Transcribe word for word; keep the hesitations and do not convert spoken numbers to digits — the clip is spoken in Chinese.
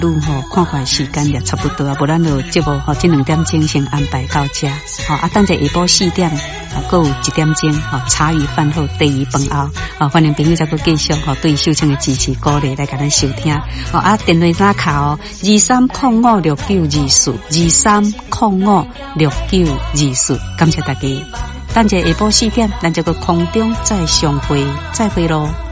愈吼，看看时间也差不多啊，无咱就节目吼，这两点钟先安排到这，好啊，等者下晡四点，啊，还有一点钟，吼，茶余饭后第二饭后，啊，欢迎朋友再搁继续吼，对秀清的支持鼓励来甲咱收听，哦啊，电话打卡哦，二三零五六九二四，二三零五六九二四，感谢大家，等者下晡四点，咱这个空中再相会，再会咯。